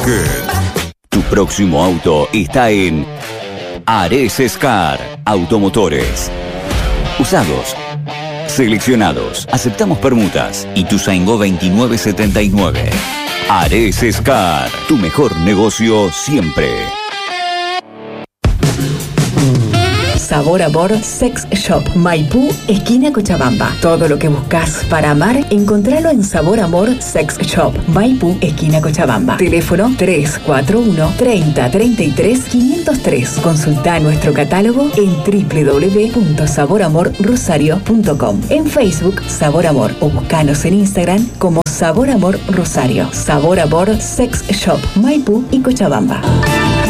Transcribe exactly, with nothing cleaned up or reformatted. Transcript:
Market. Tu próximo auto está en Ares Car Automotores. Usados, seleccionados, aceptamos permutas. Ituzaingó veintinueve setenta y nueve. Ares Car, tu mejor negocio siempre. Sabor Amor Sex Shop, Maipú, esquina Cochabamba. Todo lo que buscas para amar, encontralo en Sabor Amor Sex Shop, Maipú, esquina Cochabamba. Teléfono tres cuatro uno, treinta, treinta y tres, quinientos tres. Consulta nuestro catálogo en doble u doble u doble u punto sabor amor rosario punto com. En Facebook, Sabor Amor, o buscanos en Instagram como Sabor Amor Rosario. Sabor Amor Sex Shop, Maipú y Cochabamba.